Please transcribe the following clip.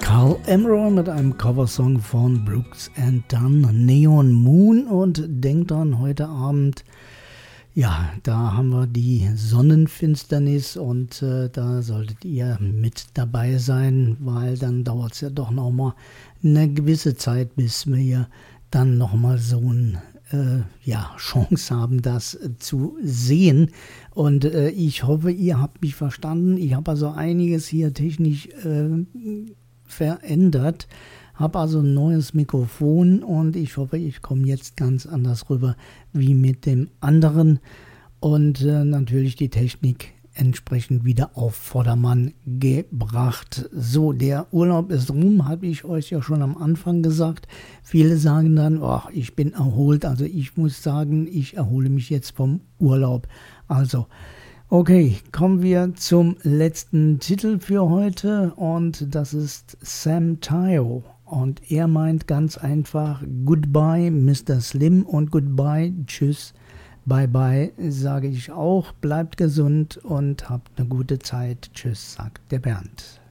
Carl Emerald mit einem Coversong von Brooks and Dunn, Neon Moon. Und denkt dran, heute Abend, ja, da haben wir die Sonnenfinsternis und da solltet ihr mit dabei sein, weil dann dauert es ja doch nochmal eine gewisse Zeit, bis wir dann nochmal so ein Chance haben, das zu sehen. Und ich hoffe, ihr habt mich verstanden. Ich habe also einiges hier technisch verändert, habe also ein neues Mikrofon und ich hoffe, ich komme jetzt ganz anders rüber wie mit dem anderen und natürlich die Technik entsprechend wieder auf Vordermann gebracht. So, der Urlaub ist rum, habe ich euch ja schon am Anfang gesagt. Viele sagen dann, oh, ich bin erholt. Also ich muss sagen, ich erhole mich jetzt vom Urlaub. Also, okay, kommen wir zum letzten Titel für heute und das ist Sam Tyo. Und er meint ganz einfach Goodbye, Mr. Slim und Goodbye, tschüss. Bye bye, sage ich auch. Bleibt gesund und habt eine gute Zeit. Tschüss, sagt der Bernd.